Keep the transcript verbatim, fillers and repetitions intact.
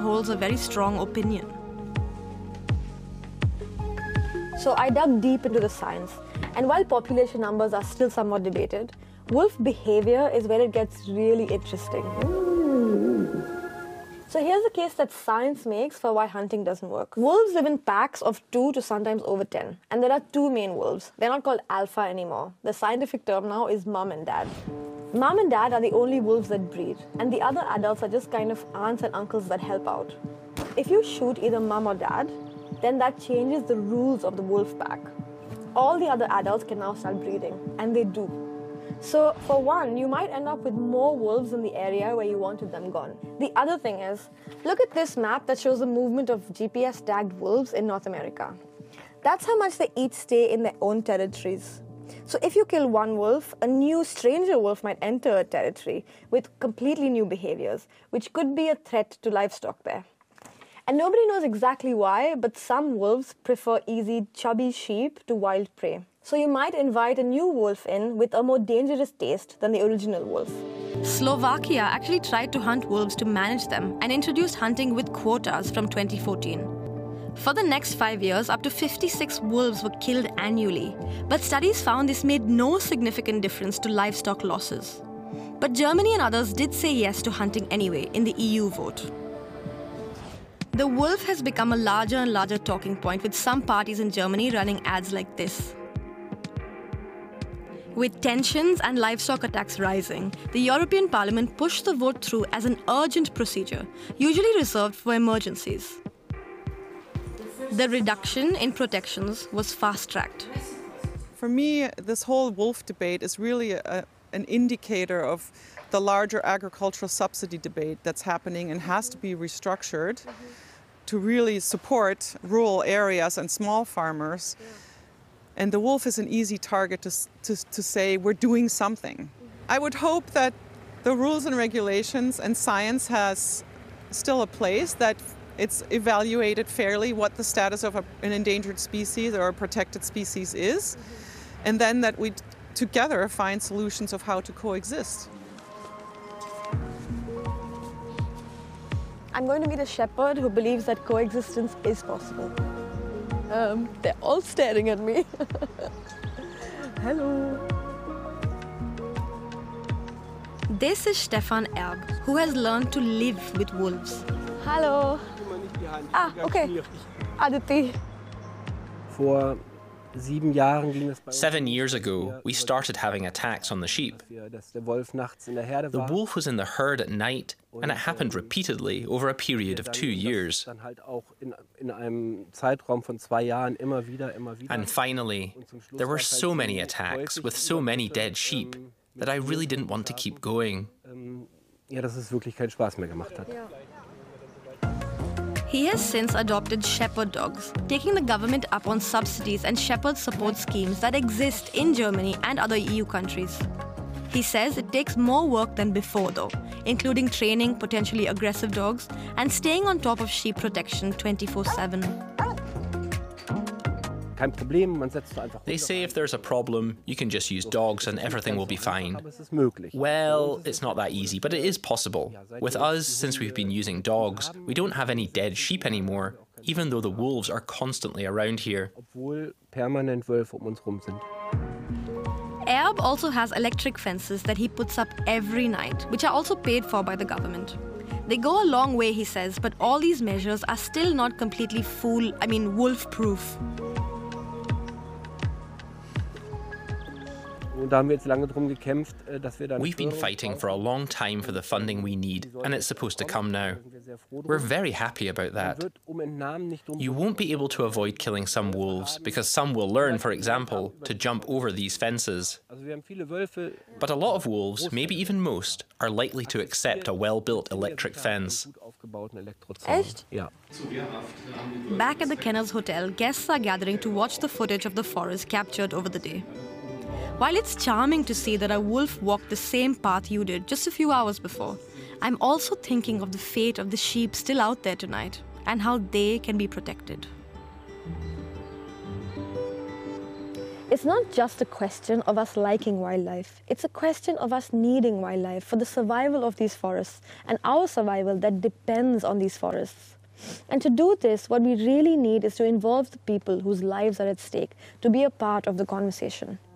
holds a very strong opinion. So I dug deep into the science, and while population numbers are still somewhat debated, wolf behavior is where it gets really interesting. So here's the case that science makes for why hunting doesn't work. Wolves live in packs of two to sometimes over ten, and there are two main wolves. They're not called alpha anymore. The scientific term now is mom and dad. Mom and dad are the only wolves that breed, and the other adults are just kind of aunts and uncles that help out. If you shoot either mom or dad, then that changes the rules of the wolf pack. All the other adults can now start breeding, and they do. So, for one, you might end up with more wolves in the area where you wanted them gone. The other thing is, look at this map that shows the movement of G P S-tagged wolves in North America. That's how much they each stay in their own territories. So if you kill one wolf, a new stranger wolf might enter a territory with completely new behaviors, which could be a threat to livestock there. And nobody knows exactly why, but some wolves prefer easy, chubby sheep to wild prey. So you might invite a new wolf in with a more dangerous taste than the original wolf. Slovakia actually tried to hunt wolves to manage them and introduced hunting with quotas from twenty fourteen. For the next five years, up to fifty-six wolves were killed annually, but studies found this made no significant difference to livestock losses. But Germany and others did say yes to hunting anyway in the E U vote. The wolf has become a larger and larger talking point, with some parties in Germany running ads like this. With tensions and livestock attacks rising, the European Parliament pushed the vote through as an urgent procedure, usually reserved for emergencies. The reduction in protections was fast-tracked. For me, this whole wolf debate is really a, an indicator of the larger agricultural subsidy debate that's happening and has to be restructured mm-hmm. to really support rural areas and small farmers. Yeah. And the wolf is an easy target to, to, to say we're doing something. Mm-hmm. I would hope that the rules and regulations and science has still a place, that it's evaluated fairly what the status of a, an endangered species or a protected species is, mm-hmm. and then that we t- together find solutions of how to coexist. I'm going to meet a shepherd who believes that coexistence is possible. Um, they're all staring at me. Hello. This is Stefan Erb, who has learned to live with wolves. Hello. Ah, okay. Aditi. Seven years ago, we started having attacks on the sheep. The wolf was in the herd at night, and it happened repeatedly over a period of two years. And finally, there were so many attacks with so many dead sheep that I really didn't want to keep going. He has since adopted shepherd dogs, taking the government up on subsidies and shepherd support schemes that exist in Germany and other E U countries. He says it takes more work than before though, including training potentially aggressive dogs and staying on top of sheep protection twenty-four seven. They say if there's a problem, you can just use dogs and everything will be fine. Well, it's not that easy, but it is possible. With us, since we've been using dogs, we don't have any dead sheep anymore, even though the wolves are constantly around here. Erb also has electric fences that he puts up every night, which are also paid for by the government. They go a long way, he says, but all these measures are still not completely fool, I mean wolf-proof. We've been fighting for a long time for the funding we need, and it's supposed to come now. We're very happy about that. You won't be able to avoid killing some wolves, because some will learn, for example, to jump over these fences. But a lot of wolves, maybe even most, are likely to accept a well-built electric fence. Echt? Back at the Kennels Hotel, guests are gathering to watch the footage of the forest captured over the day. While it's charming to see that a wolf walked the same path you did just a few hours before, I'm also thinking of the fate of the sheep still out there tonight and how they can be protected. It's not just a question of us liking wildlife. It's a question of us needing wildlife for the survival of these forests and our survival that depends on these forests. And to do this, what we really need is to involve the people whose lives are at stake to be a part of the conversation.